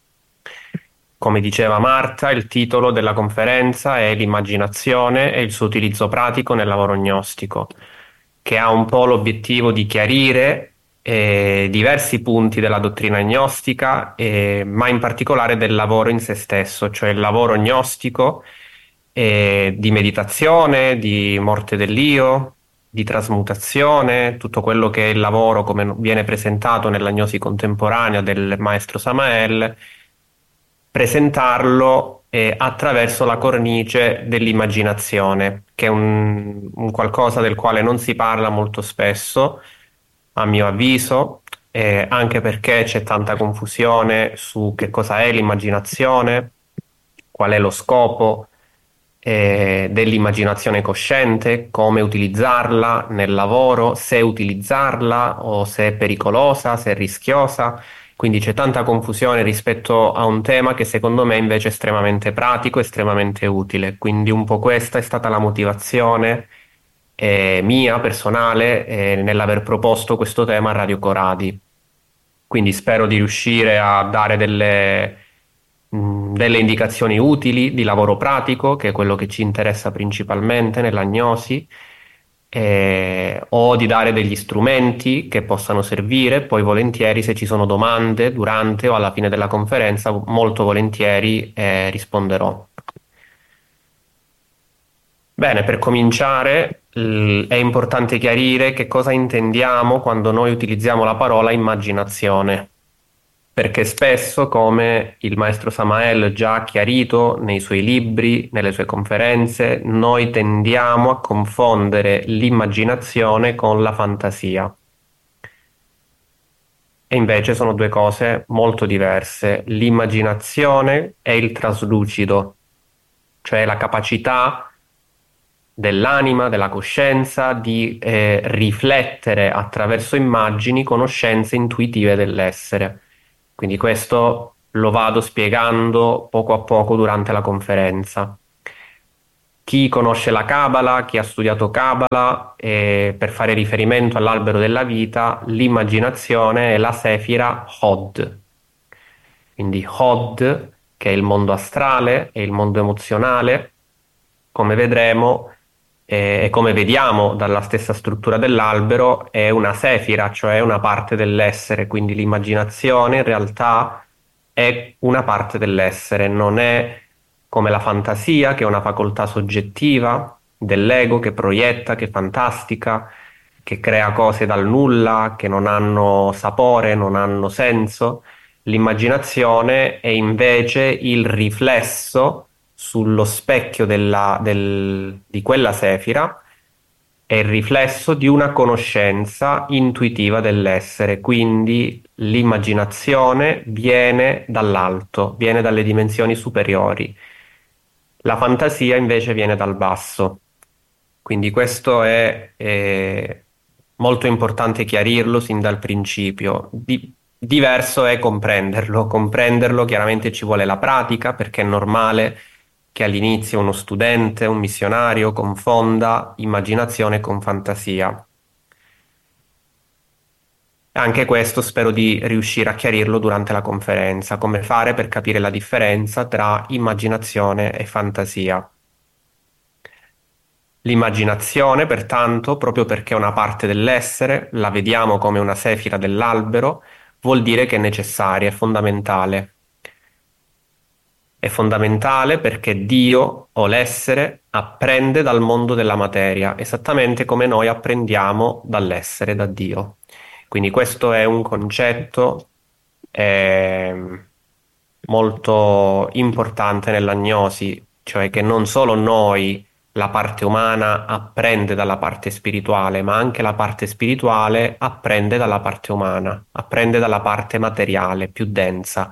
Come diceva Marta, il titolo della conferenza è l'immaginazione e il suo utilizzo pratico nel lavoro gnostico, che ha un po' l'obiettivo di chiarire diversi punti della dottrina gnostica, ma in particolare del lavoro in se stesso, cioè il lavoro gnostico di meditazione, di morte dell'io, di trasmutazione, tutto quello che è il lavoro come viene presentato nella gnosi contemporanea del maestro Samael, presentarlo attraverso la cornice dell'immaginazione, che è un qualcosa del quale non si parla molto spesso, a mio avviso, anche perché c'è tanta confusione su che cosa è l'immaginazione, qual è lo scopo dell'immaginazione cosciente, come utilizzarla nel lavoro, se utilizzarla o se è pericolosa, se è rischiosa. Quindi c'è tanta confusione rispetto a un tema che secondo me invece è estremamente pratico, estremamente utile. Quindi un po' questa è stata la motivazione mia personale nell'aver proposto questo tema a Radio Coradi. Quindi spero di riuscire a dare delle indicazioni utili di lavoro pratico, che è quello che ci interessa principalmente nell'agnosi, o di dare degli strumenti che possano servire. Poi volentieri, se ci sono domande durante o alla fine della conferenza, molto volentieri risponderò. Bene, per cominciare è importante chiarire che cosa intendiamo quando noi utilizziamo la parola immaginazione, perché spesso, come il maestro Samael già ha chiarito nei suoi libri, nelle sue conferenze, noi tendiamo a confondere l'immaginazione con la fantasia. E invece sono due cose molto diverse. L'immaginazione è il traslucido, cioè la capacità dell'anima, della coscienza, di riflettere attraverso immagini conoscenze intuitive dell'essere. Quindi questo lo vado spiegando poco a poco durante la conferenza. Chi conosce la Kabbalah, chi ha studiato Kabbalah, per fare riferimento all'albero della vita, l'immaginazione è la Sefira Hod. Quindi Hod, che è il mondo astrale, è il mondo emozionale, come vedremo e come vediamo dalla stessa struttura dell'albero, è una sefira, cioè una parte dell'essere, quindi l'immaginazione in realtà è una parte dell'essere, non è come la fantasia, che è una facoltà soggettiva dell'ego che proietta, che fantastica, che crea cose dal nulla, che non hanno sapore, non hanno senso. L'immaginazione è invece il riflesso sullo specchio di quella sefira, è il riflesso di una conoscenza intuitiva dell'essere, quindi l'immaginazione viene dall'alto, viene dalle dimensioni superiori. La fantasia invece viene dal basso. Quindi questo è molto importante chiarirlo sin dal principio. Diverso è comprenderlo. Comprenderlo chiaramente ci vuole la pratica, perché è normale che all'inizio uno studente, un missionario confonda immaginazione con fantasia. Anche questo spero di riuscire a chiarirlo durante la conferenza, come fare per capire la differenza tra immaginazione e fantasia. L'immaginazione, pertanto, proprio perché è una parte dell'essere, la vediamo come una sefira dell'albero, vuol dire che è necessaria, è fondamentale. È fondamentale perché Dio o l'essere apprende dal mondo della materia, esattamente come noi apprendiamo dall'essere, da Dio. Quindi questo è un concetto molto importante nell'agnosi, cioè che non solo noi, la parte umana, apprende dalla parte spirituale, ma anche la parte spirituale apprende dalla parte umana, apprende dalla parte materiale, più densa.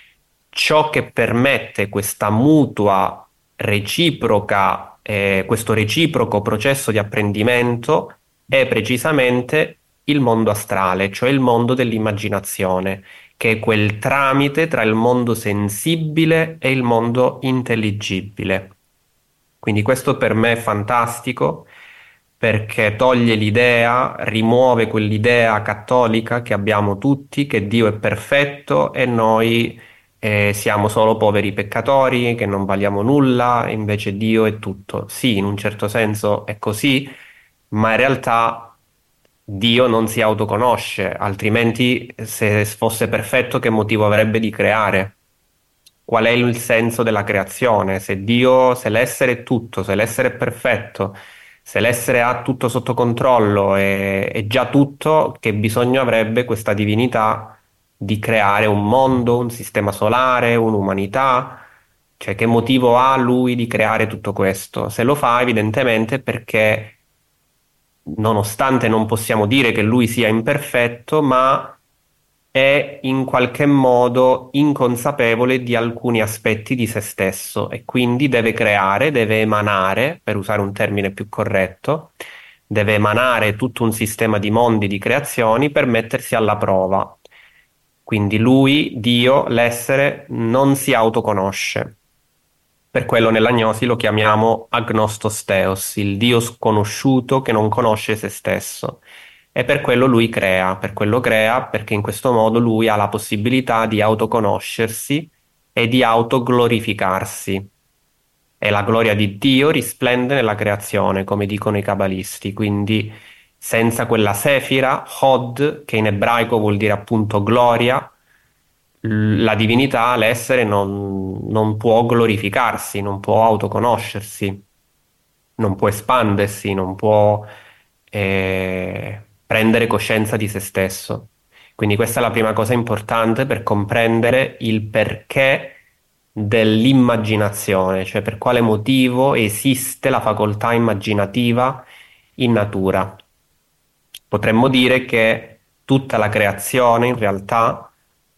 Ciò che permette questa mutua reciproca, questo reciproco processo di apprendimento è precisamente il mondo astrale, cioè il mondo dell'immaginazione, che è quel tramite tra il mondo sensibile e il mondo intelligibile. Quindi questo per me è fantastico, perché toglie l'idea, rimuove quell'idea cattolica che abbiamo tutti, che Dio è perfetto e noi siamo solo poveri peccatori, che non valiamo nulla, e invece Dio è tutto. Sì, in un certo senso è così, ma in realtà Dio non si autoconosce, altrimenti se fosse perfetto che motivo avrebbe di creare? Qual è il senso della creazione? Se Dio, se l'essere è tutto, se l'essere è perfetto, se l'essere ha tutto sotto controllo e è già tutto, che bisogno avrebbe questa divinità di creare un mondo, un sistema solare, un'umanità? Cioè, che motivo ha lui di creare tutto questo? Se lo fa, evidentemente perché, nonostante non possiamo dire che lui sia imperfetto, ma è in qualche modo inconsapevole di alcuni aspetti di se stesso e quindi deve creare, deve emanare, per usare un termine più corretto, deve emanare tutto un sistema di mondi, di creazioni per mettersi alla prova. Quindi lui, Dio, l'essere, non si autoconosce. Per quello nell'agnosi lo chiamiamo agnostos theos, il Dio sconosciuto che non conosce se stesso. E per quello lui crea, per quello crea perché in questo modo lui ha la possibilità di autoconoscersi e di autoglorificarsi. E la gloria di Dio risplende nella creazione, come dicono i cabalisti, quindi senza quella sefira, Hod, che in ebraico vuol dire appunto gloria, la divinità, l'essere non può glorificarsi, non può autoconoscersi, non può espandersi, non può prendere coscienza di se stesso. Quindi questa è la prima cosa importante per comprendere il perché dell'immaginazione, cioè per quale motivo esiste la facoltà immaginativa in natura. Potremmo dire che tutta la creazione, in realtà,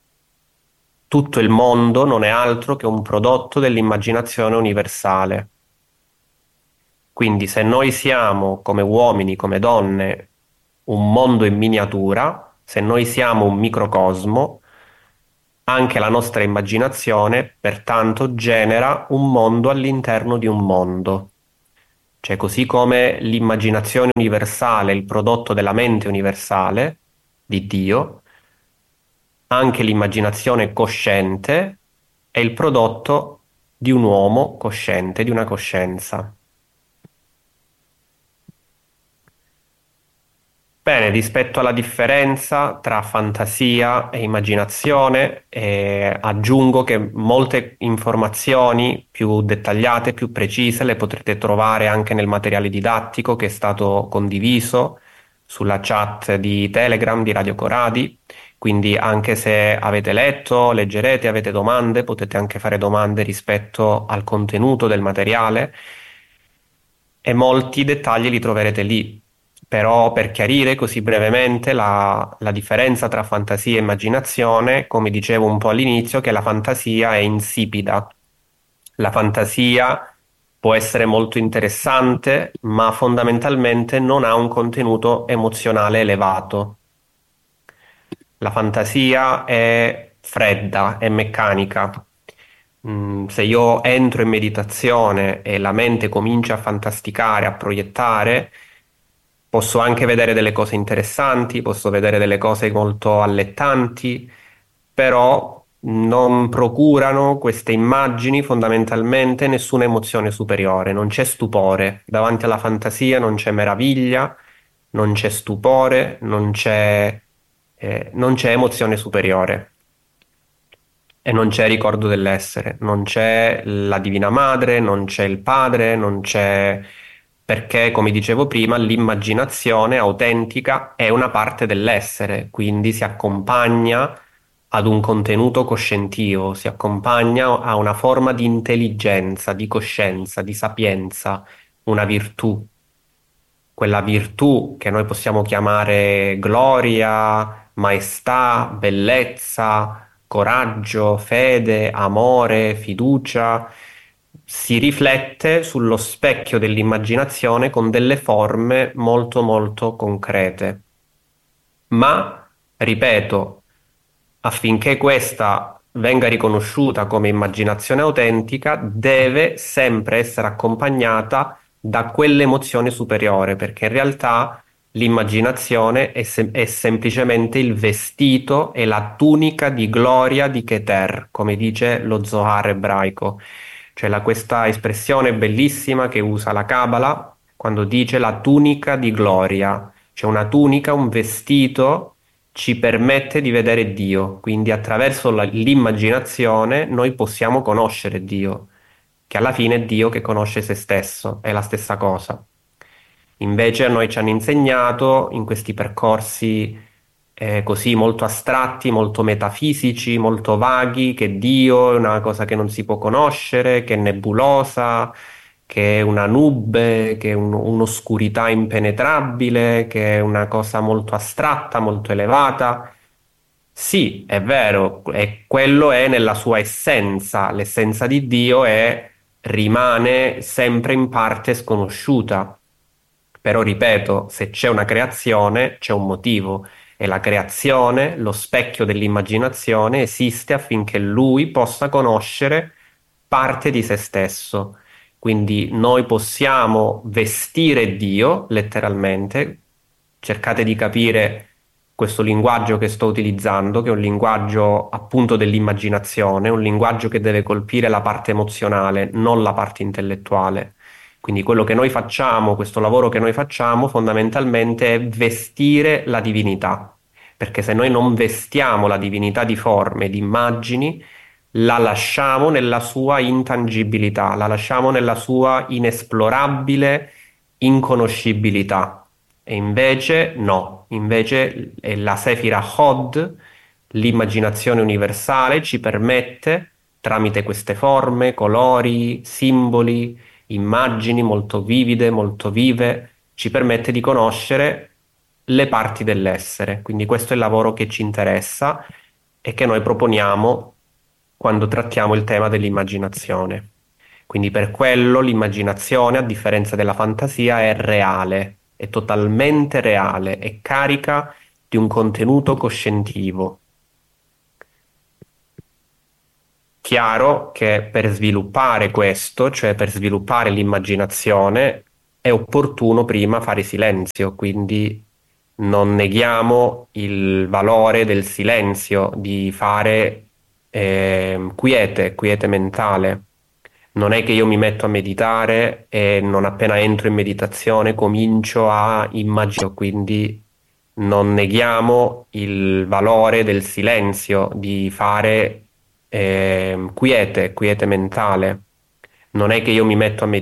tutto il mondo non è altro che un prodotto dell'immaginazione universale. Quindi se noi siamo come uomini, come donne, un mondo in miniatura, se noi siamo un microcosmo, anche la nostra immaginazione, pertanto, genera un mondo all'interno di un mondo. Cioè, così come l'immaginazione universale, il prodotto della mente universale di Dio, anche l'immaginazione cosciente è il prodotto di un uomo cosciente, di una coscienza. Bene, rispetto alla differenza tra fantasia e immaginazione, aggiungo che molte informazioni più dettagliate, più precise, le potrete trovare anche nel materiale didattico che è stato condiviso sulla chat di Telegram di Radio Coradi. Quindi anche se avete letto, leggerete, avete domande, potete anche fare domande rispetto al contenuto del materiale e molti dettagli li troverete lì. Però per chiarire così brevemente la differenza tra fantasia e immaginazione, come dicevo un po' all'inizio, che la fantasia è insipida. La fantasia può essere molto interessante, ma fondamentalmente non ha un contenuto emozionale elevato. La fantasia è fredda, è meccanica. Se io entro in meditazione e la mente comincia a fantasticare, a proiettare, posso anche vedere delle cose interessanti, posso vedere delle cose molto allettanti, però non procurano queste immagini fondamentalmente nessuna emozione superiore, non c'è stupore. Davanti alla fantasia non c'è meraviglia, non c'è stupore, non c'è emozione superiore. E non c'è ricordo dell'essere, non c'è la Divina Madre, non c'è il Padre, non c'è... perché, come dicevo prima, l'immaginazione autentica è una parte dell'essere, quindi si accompagna ad un contenuto coscientivo, si accompagna a una forma di intelligenza, di coscienza, di sapienza, una virtù. Quella virtù che noi possiamo chiamare gloria, maestà, bellezza, coraggio, fede, amore, fiducia, si riflette sullo specchio dell'immaginazione con delle forme molto molto concrete. Ma, ripeto, affinché questa venga riconosciuta come immaginazione autentica, deve sempre essere accompagnata da quell'emozione superiore, perché in realtà l'immaginazione è semplicemente il vestito e la tunica di gloria di Keter, come dice lo Zohar ebraico. Cioè questa espressione bellissima che usa la Kabbalah quando dice la tunica di gloria, cioè una tunica, un vestito ci permette di vedere Dio, quindi attraverso l'immaginazione noi possiamo conoscere Dio, che alla fine è Dio che conosce se stesso, è la stessa cosa. Invece a noi ci hanno insegnato in questi percorsi così molto astratti, molto metafisici, molto vaghi, che Dio è una cosa che non si può conoscere, che è nebulosa, che è una nube, che è un'oscurità impenetrabile, che è una cosa molto astratta, molto elevata. Sì, è vero, e quello è nella sua essenza. L'essenza di Dio rimane sempre in parte sconosciuta. Però, ripeto, se c'è una creazione, c'è un motivo. E la creazione, lo specchio dell'immaginazione, esiste affinché lui possa conoscere parte di se stesso. Quindi noi possiamo vestire Dio, letteralmente. Cercate di capire questo linguaggio che sto utilizzando, che è un linguaggio appunto dell'immaginazione, un linguaggio che deve colpire la parte emozionale, non la parte intellettuale. Quindi quello che noi facciamo, questo lavoro che noi facciamo, fondamentalmente è vestire la divinità, perché se noi non vestiamo la divinità di forme, di immagini, la lasciamo nella sua intangibilità, la lasciamo nella sua inesplorabile inconoscibilità. E invece no, invece è la Sefira Hod, l'immaginazione universale, ci permette, tramite queste forme, colori, simboli, immagini molto vivide, molto vive, ci permette di conoscere le parti dell'essere. Quindi questo è il lavoro che ci interessa e che noi proponiamo quando trattiamo il tema dell'immaginazione. Quindi per quello l'immaginazione, a differenza della fantasia, è reale, è totalmente reale, è carica di un contenuto coscientivo. Chiaro che per sviluppare questo, cioè per sviluppare l'immaginazione, è opportuno prima fare silenzio, quindi non neghiamo il valore del silenzio, di fare quiete mentale. Non è che io mi metto a meditare e non appena entro in meditazione comincio a immaginare, quindi non neghiamo il valore del silenzio, di fare quiete mentale. Non è che io mi metto a meditare